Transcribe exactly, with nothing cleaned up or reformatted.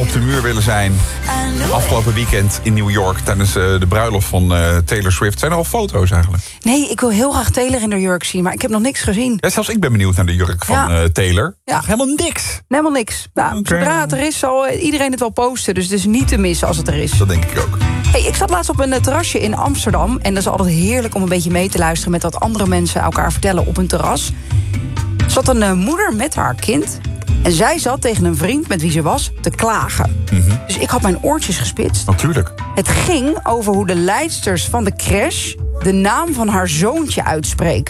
op de muur willen zijn. Afgelopen weekend in New York tijdens uh, de bruiloft van uh, Taylor Swift. Zijn er al foto's eigenlijk? Nee, ik wil heel graag Taylor in de jurk zien, maar ik heb nog niks gezien. Ja, zelfs ik ben benieuwd naar de jurk van Ja. uh, Taylor. Ja. Helemaal niks. Helemaal niks. Nou, Okay. Zodra het er is, zal iedereen het wel posten. Dus het is niet te missen als het er is. Dat denk ik ook. Hey, ik zat laatst op een terrasje in Amsterdam. En dat is altijd heerlijk om een beetje mee te luisteren met wat andere mensen elkaar vertellen op een terras. Er zat een uh, moeder met haar kind. En zij zat tegen een vriend met wie ze was te klagen. Mm-hmm. Dus ik had mijn oortjes gespitst. Natuurlijk. Het ging over hoe de leidsters van de crash de naam van haar zoontje uitspreken.